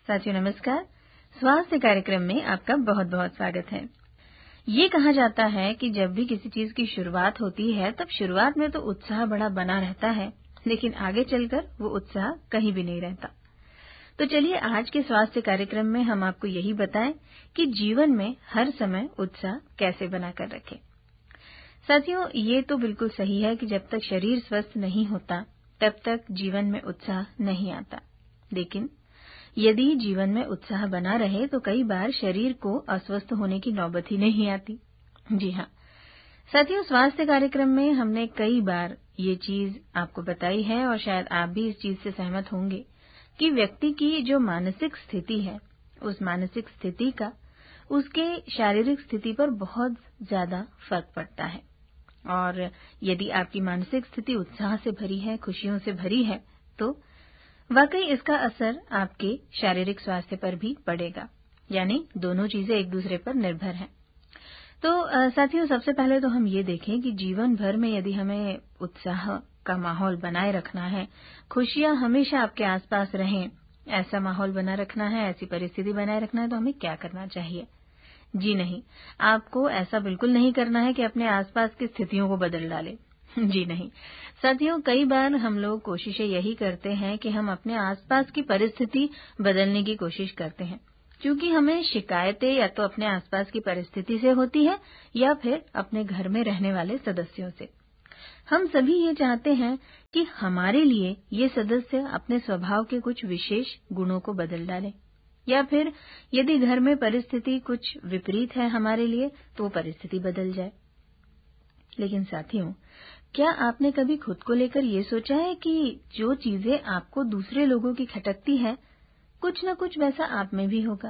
साथियों नमस्कार। स्वास्थ्य कार्यक्रम में आपका बहुत बहुत स्वागत है। ये कहा जाता है कि जब भी किसी चीज की शुरुआत होती है तब शुरुआत में तो उत्साह बड़ा बना रहता है, लेकिन आगे चलकर वो उत्साह कहीं भी नहीं रहता। तो चलिए आज के स्वास्थ्य कार्यक्रम में हम आपको यही बताएं कि जीवन में हर समय उत्साह कैसे बनाकर रखें। साथियों ये तो बिल्कुल सही है कि जब तक शरीर स्वस्थ नहीं होता तब तक जीवन में उत्साह नहीं आता, लेकिन यदि जीवन में उत्साह बना रहे तो कई बार शरीर को अस्वस्थ होने की नौबत ही नहीं आती। जी हाँ साथियों, स्वास्थ्य कार्यक्रम में हमने कई बार ये चीज आपको बताई है और शायद आप भी इस चीज से सहमत होंगे कि व्यक्ति की जो मानसिक स्थिति है, उस मानसिक स्थिति का उसके शारीरिक स्थिति पर बहुत ज्यादा फर्क पड़ता है। और यदि आपकी मानसिक स्थिति उत्साह से भरी है, खुशियों से भरी है, तो वाकई इसका असर आपके शारीरिक स्वास्थ्य पर भी पड़ेगा। यानी दोनों चीजें एक दूसरे पर निर्भर हैं। तो साथियों सबसे पहले तो हम ये देखें कि जीवन भर में यदि हमें उत्साह का माहौल बनाए रखना है, खुशियां हमेशा आपके आसपास रहें, ऐसा माहौल बना रखना है, ऐसी परिस्थिति बनाए रखना है, तो हमें क्या करना चाहिए? जी नहीं, आपको ऐसा बिल्कुल नहीं करना है कि अपने आसपास की स्थितियों को बदल डालें। जी नहीं साथियों, कई बार हम लोग कोशिशें यही करते हैं कि हम अपने आसपास की परिस्थिति बदलने की कोशिश करते हैं, क्योंकि हमें शिकायतें या तो अपने आसपास की परिस्थिति से होती है या फिर अपने घर में रहने वाले सदस्यों से। हम सभी ये चाहते हैं कि हमारे लिए ये सदस्य अपने स्वभाव के कुछ विशेष गुणों को बदल डालें, या फिर यदि घर में परिस्थिति कुछ विपरीत है हमारे लिए तो वो परिस्थिति बदल जाए। लेकिन साथियों, क्या आपने कभी खुद को लेकर ये सोचा है कि जो चीजें आपको दूसरे लोगों की खटकती है, कुछ न कुछ वैसा आप में भी होगा?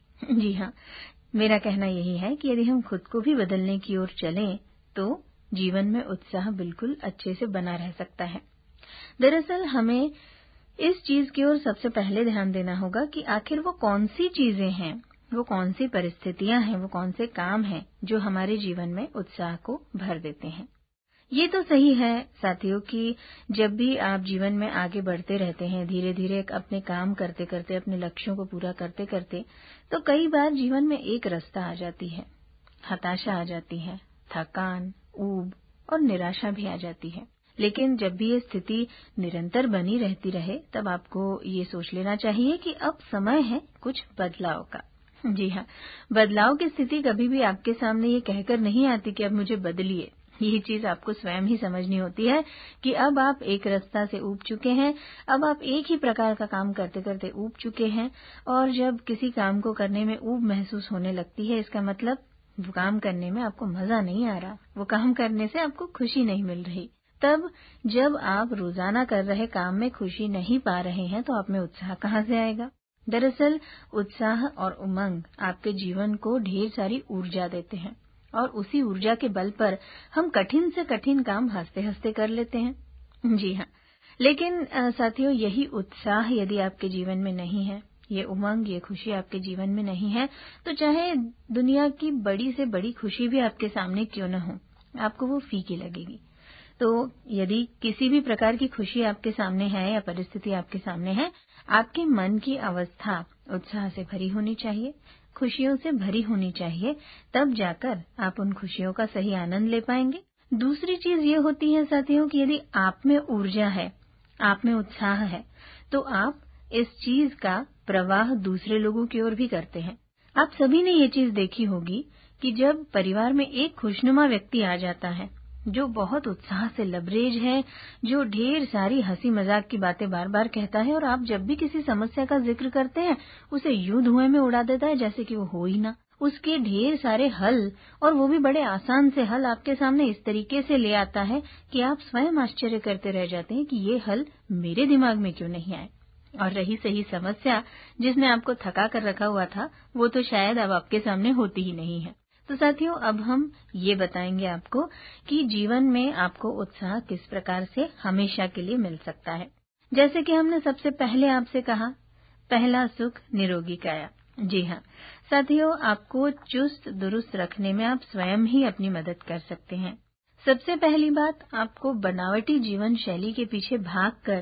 जी हाँ, मेरा कहना यही है कि यदि हम खुद को भी बदलने की ओर चलें तो जीवन में उत्साह बिल्कुल अच्छे से बना रह सकता है। दरअसल हमें इस चीज की ओर सबसे पहले ध्यान देना होगा कि आखिर वो कौन सी चीजें हैं, वो कौन सी परिस्थितियां हैं, वो कौन से काम हैं जो हमारे जीवन में उत्साह को भर देते हैं। ये तो सही है साथियों कि जब भी आप जीवन में आगे बढ़ते रहते हैं, धीरे धीरे अपने काम करते करते, अपने लक्ष्यों को पूरा करते करते, तो कई बार जीवन में एक रास्ता आ जाती है, हताशा आ जाती है, थकान, ऊब और निराशा भी आ जाती है। लेकिन जब भी ये स्थिति निरंतर बनी रहती रहे तब आपको ये सोच लेना चाहिए कि अब समय है कुछ बदलाव का। जी हाँ, बदलाव की स्थिति कभी भी आपके सामने ये कहकर नहीं आती कि अब मुझे बदलिए। ये चीज आपको स्वयं ही समझनी होती है कि अब आप एक रास्ता से ऊब चुके हैं, अब आप एक ही प्रकार का काम करते करते ऊब चुके हैं, और जब किसी काम को करने में ऊब महसूस होने लगती है, इसका मतलब वो काम करने में आपको मजा नहीं आ रहा, वो काम करने से आपको खुशी नहीं मिल रही। तब जब आप रोजाना कर रहे काम में खुशी नहीं पा रहे हैं तो आप में उत्साह कहाँ से आएगा? दरअसल उत्साह और उमंग आपके जीवन को ढेर सारी ऊर्जा देते हैं, और उसी ऊर्जा के बल पर हम कठिन से कठिन काम हंसते हंसते कर लेते हैं। जी हाँ, लेकिन साथियों यही उत्साह यदि आपके जीवन में नहीं है, ये उमंग, ये खुशी आपके जीवन में नहीं है, तो चाहे दुनिया की बड़ी से बड़ी खुशी भी आपके सामने क्यों न हो, आपको वो फीकी लगेगी। तो यदि किसी भी प्रकार की खुशी आपके सामने है या परिस्थिति आपके सामने है, आपके मन की अवस्था उत्साह से भरी होनी चाहिए, खुशियों से भरी होनी चाहिए, तब जाकर आप उन खुशियों का सही आनंद ले पाएंगे। दूसरी चीज ये होती है साथियों कि यदि आप में ऊर्जा है, आप में उत्साह है, तो आप इस चीज का प्रवाह दूसरे लोगों की ओर भी करते हैं। आप सभी ने ये चीज देखी होगी कि जब परिवार में एक खुशनुमा व्यक्ति आ जाता है, जो बहुत उत्साह से लबरेज है, जो ढेर सारी हंसी मजाक की बातें बार बार कहता है, और आप जब भी किसी समस्या का जिक्र करते हैं उसे यूं धुएं में उड़ा देता है जैसे कि वो हो ही ना। उसके ढेर सारे हल, और वो भी बड़े आसान से हल, आपके सामने इस तरीके से ले आता है कि आप स्वयं आश्चर्य करते रह जाते हैं कि ये हल मेरे दिमाग में क्यों नहीं आए। और रही सही समस्या जिसने आपको थका कर रखा हुआ था, वो तो शायद अब आपके सामने होती ही नहीं है। तो साथियों, अब हम ये बताएंगे आपको कि जीवन में आपको उत्साह किस प्रकार से हमेशा के लिए मिल सकता है। जैसे कि हमने सबसे पहले आपसे कहा, पहला सुख निरोगी काया। जी हाँ साथियों, आपको चुस्त दुरुस्त रखने में आप स्वयं ही अपनी मदद कर सकते हैं। सबसे पहली बात, आपको बनावटी जीवन शैली के पीछे भागकर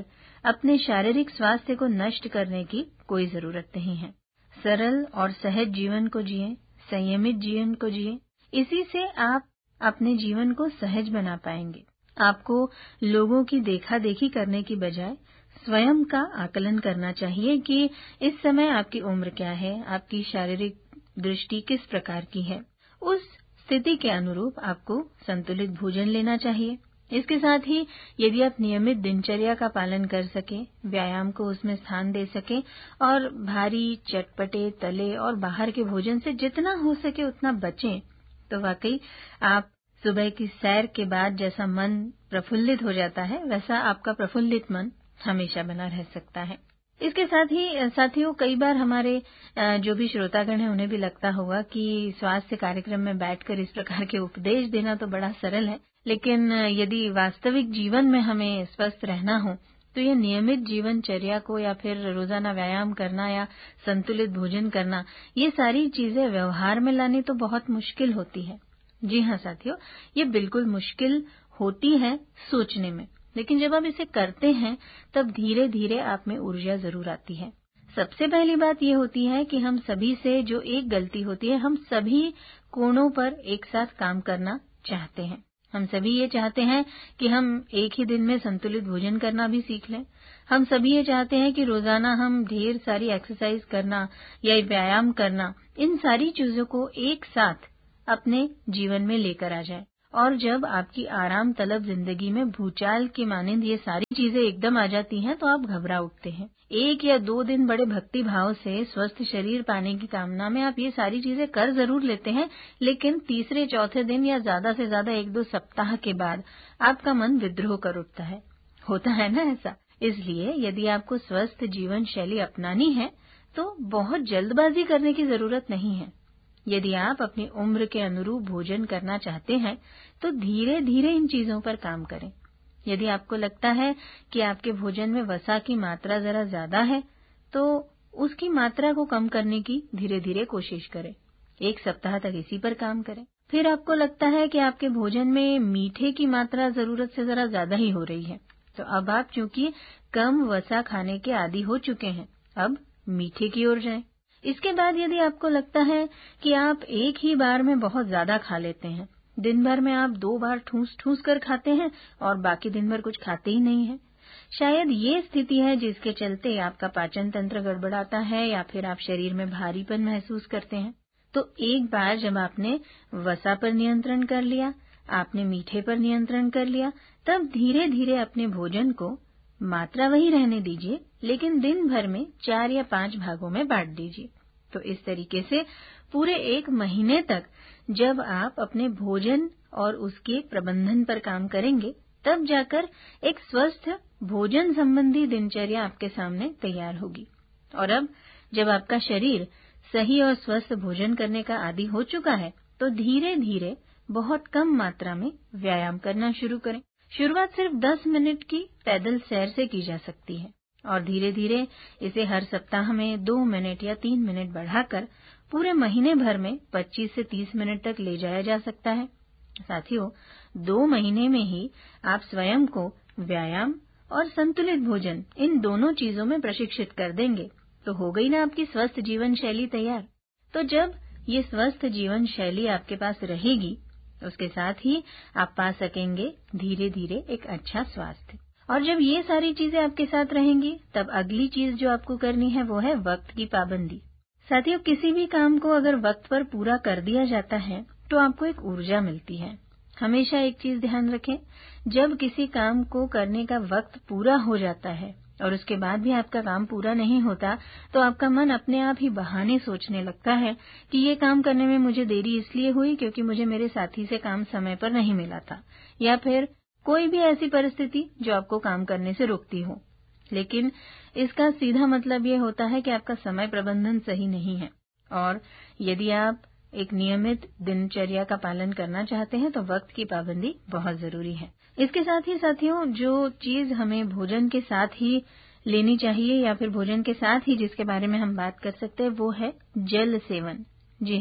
अपने शारीरिक स्वास्थ्य को नष्ट करने की कोई जरूरत नहीं है। सरल और सहज जीवन को जिएं, संयमित जीवन को जिएं। इसी से आप अपने जीवन को सहज बना पाएंगे। आपको लोगों की देखा देखी करने की बजाय स्वयं का आकलन करना चाहिए कि इस समय आपकी उम्र क्या है, आपकी शारीरिक दृष्टि किस प्रकार की है। उस स्थिति के अनुरूप आपको संतुलित भोजन लेना चाहिए। इसके साथ ही यदि आप नियमित दिनचर्या का पालन कर सकें, व्यायाम को उसमें स्थान दे सकें और भारी, चटपटे, तले और बाहर के भोजन से जितना हो सके उतना बचें, तो वाकई आप सुबह की सैर के बाद जैसा मन प्रफुल्लित हो जाता है, वैसा आपका प्रफुल्लित मन हमेशा बना रह सकता है। इसके साथ ही साथियों, कई बार हमारे जो भी श्रोतागण हैं उन्हें भी लगता होगा कि स्वास्थ्य कार्यक्रम में बैठकर इस प्रकार के उपदेश देना तो बड़ा सरल है, लेकिन यदि वास्तविक जीवन में हमें स्वस्थ रहना हो तो ये नियमित जीवनचर्या को या फिर रोजाना व्यायाम करना या संतुलित भोजन करना, ये सारी चीजें व्यवहार में लानी तो बहुत मुश्किल होती है। जी हाँ साथियों, ये बिल्कुल मुश्किल होती है सोचने में, लेकिन जब आप इसे करते हैं तब धीरे धीरे आप में ऊर्जा जरूर आती है। सबसे पहली बात ये होती है कि हम सभी से जो एक गलती होती है, हम सभी कोणों पर एक साथ काम करना चाहते हैं। हम सभी ये चाहते हैं कि हम एक ही दिन में संतुलित भोजन करना भी सीख लें। हम सभी ये चाहते हैं कि रोजाना हम ढेर सारी एक्सरसाइज करना या व्यायाम करना, इन सारी चीजों को एक साथ अपने जीवन में लेकर आ जाए। और जब आपकी आराम तलब जिंदगी में भूचाल की मानिंद ये सारी चीजें एकदम आ जाती हैं, तो आप घबरा उठते हैं। 1 या 2 दिन बड़े भक्ति भाव से स्वस्थ शरीर पाने की कामना में आप ये सारी चीजें कर जरूर लेते हैं, लेकिन तीसरे चौथे दिन या ज्यादा से ज्यादा 1-2 सप्ताह के बाद आपका मन विद्रोह कर उठता है। होता है ना ऐसा? इसलिए यदि आपको स्वस्थ जीवन शैली अपनानी है तो बहुत जल्दबाजी करने की जरूरत नहीं है। यदि आप अपनी उम्र के अनुरूप भोजन करना चाहते हैं तो धीरे धीरे इन चीजों पर काम करें। यदि आपको लगता है कि आपके भोजन में वसा की मात्रा जरा ज्यादा है, तो उसकी मात्रा को कम करने की धीरे धीरे कोशिश करें। 1 सप्ताह तक इसी पर काम करें। फिर आपको लगता है कि आपके भोजन में मीठे की मात्रा जरूरत से जरा ज्यादा ही हो रही है, तो अब आप चूंकि कम वसा खाने के आदी हो चुके हैं, अब मीठे की ओर जाएं। इसके बाद यदि आपको लगता है कि आप एक ही बार में बहुत ज्यादा खा लेते हैं, दिन भर में आप 2 बार ठूस ठूस कर खाते हैं और बाकी दिन भर कुछ खाते ही नहीं है, शायद ये स्थिति है जिसके चलते आपका पाचन तंत्र गड़बड़ाता है या फिर आप शरीर में भारीपन महसूस करते हैं, तो एक बार जब आपने वसा पर नियंत्रण कर लिया, आपने मीठे पर नियंत्रण कर लिया, तब धीरे धीरे अपने भोजन को मात्रा वही रहने दीजिए, लेकिन दिन भर में 4 या 5 भागों में बांट दीजिए। तो इस तरीके से पूरे 1 महीने तक जब आप अपने भोजन और उसके प्रबंधन पर काम करेंगे, तब जाकर एक स्वस्थ भोजन संबंधी दिनचर्या आपके सामने तैयार होगी। और अब जब आपका शरीर सही और स्वस्थ भोजन करने का आदी हो चुका है, तो धीरे धीरे बहुत कम मात्रा में व्यायाम करना शुरू करें। शुरुआत सिर्फ 10 मिनट की पैदल सैर से की जा सकती है और धीरे धीरे इसे हर सप्ताह में 2 मिनट या 3 मिनट बढ़ाकर पूरे महीने भर में 25 से 30 मिनट तक ले जाया जा सकता है। साथियों, 2 महीने में ही आप स्वयं को व्यायाम और संतुलित भोजन, इन दोनों चीजों में प्रशिक्षित कर देंगे, तो हो गई ना आपकी स्वस्थ जीवन शैली तैयार। तो जब ये स्वस्थ जीवन शैली आपके पास रहेगी, उसके साथ ही आप पा सकेंगे धीरे धीरे एक अच्छा स्वास्थ्य। और जब ये सारी चीजें आपके साथ रहेंगी, तब अगली चीज जो आपको करनी है वो है वक्त की पाबंदी। साथियों, किसी भी काम को अगर वक्त पर पूरा कर दिया जाता है तो आपको एक ऊर्जा मिलती है। हमेशा एक चीज ध्यान रखें, जब किसी काम को करने का वक्त पूरा हो जाता है और उसके बाद भी आपका काम पूरा नहीं होता, तो आपका मन अपने आप ही बहाने सोचने लगता है कि ये काम करने में मुझे देरी इसलिए हुई क्योंकि मुझे मेरे साथी से काम समय पर नहीं मिला था, या फिर कोई भी ऐसी परिस्थिति जो आपको काम करने से रोकती हो। लेकिन इसका सीधा मतलब ये होता है कि आपका समय प्रबंधन सही नहीं है, और यदि आप एक नियमित दिनचर्या का पालन करना चाहते हैं तो वक्त की पाबंदी बहुत जरूरी है। इसके साथ ही साथियों, जो चीज हमें भोजन के साथ ही लेनी चाहिए या फिर भोजन के साथ ही जिसके बारे में हम बात कर सकते हैं, वो है जल सेवन। जी हाँ,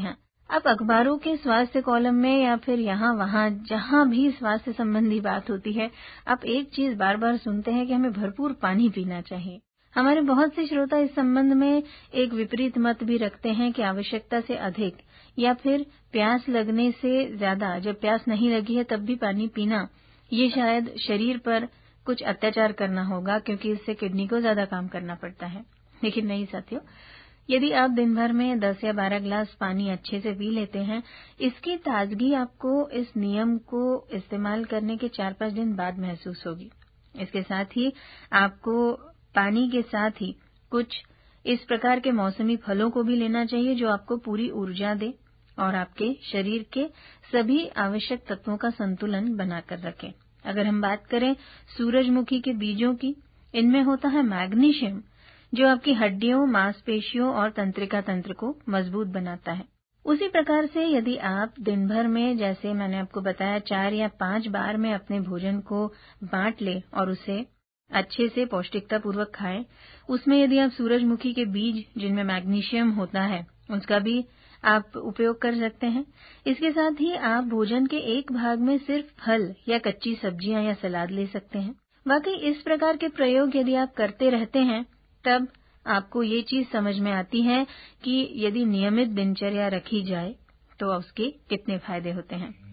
अब अखबारों के स्वास्थ्य कॉलम में या फिर यहाँ वहाँ जहाँ भी स्वास्थ्य संबंधी बात होती है, आप एक चीज बार बार सुनते हैं कि हमें भरपूर पानी पीना चाहिए। हमारे बहुत से श्रोता इस संबंध में एक विपरीत मत भी रखते हैं कि आवश्यकता से अधिक या फिर प्यास लगने से ज्यादा, जब प्यास नहीं लगी है तब भी पानी पीना, ये शायद शरीर पर कुछ अत्याचार करना होगा, क्योंकि इससे किडनी को ज्यादा काम करना पड़ता है। लेकिन नहीं साथियों, यदि आप दिन भर में 10 या 12 ग्लास पानी अच्छे से पी लेते हैं, इसकी ताजगी आपको इस नियम को इस्तेमाल करने के 4-5 दिन बाद महसूस होगी। इसके साथ ही आपको पानी के साथ ही कुछ इस प्रकार के मौसमी फलों को भी लेना चाहिए जो आपको पूरी ऊर्जा दे और आपके शरीर के सभी आवश्यक तत्वों का संतुलन बनाकर रखें। अगर हम बात करें सूरजमुखी के बीजों की, इनमें होता है मैग्नीशियम, जो आपकी हड्डियों, मांसपेशियों और तंत्रिका तंत्र को मजबूत बनाता है। उसी प्रकार से यदि आप दिन भर में, जैसे मैंने आपको बताया, 4 या 5 बार में अपने भोजन को बांट ले और उसे अच्छे से पौष्टिकता पूर्वक खाएं, उसमें यदि आप सूरजमुखी के बीज जिनमें मैग्नीशियम होता है उसका भी आप उपयोग कर सकते हैं। इसके साथ ही आप भोजन के एक भाग में सिर्फ फल या कच्ची सब्जियां या सलाद ले सकते हैं। वाकई इस प्रकार के प्रयोग यदि आप करते रहते हैं, तब आपको ये चीज समझ में आती है कि यदि नियमित दिनचर्या रखी जाए तो उसके कितने फायदे होते हैं।